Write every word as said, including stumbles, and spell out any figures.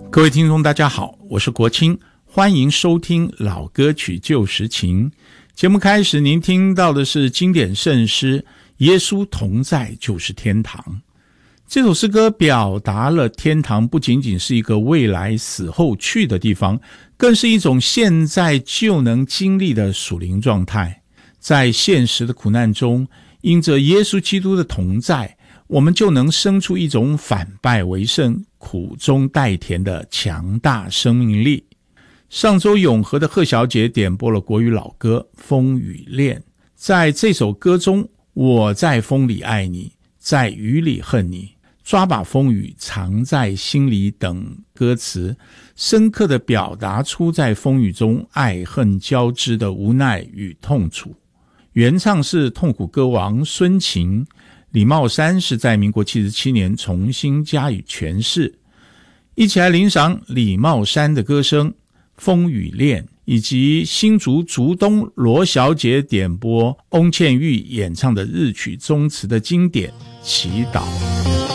各位听众大家好，我是国清，欢迎收听老歌曲旧时情。节目开始您听到的是经典圣诗耶稣同在就是天堂。这首诗歌表达了天堂不仅仅是一个未来死后去的地方，更是一种现在就能经历的属灵状态。在现实的苦难中，因着耶稣基督的同在，我们就能生出一种反败为胜、苦中带甜的强大生命力。上周永和的贺小姐点播了国语老歌《风雨恋》，在这首歌中，我在风里爱你，在雨里恨你，抓把风雨藏在心里等歌词，深刻地表达出在风雨中爱恨交织的无奈与痛楚。原唱是痛苦歌王孙晴，李茂山是在民国七十七年重新加以诠释。一起来欣赏李茂山的歌声《风雨恋》，以及新竹竹东罗小姐点播翁倩玉演唱的日曲宗词的经典《祈祷》。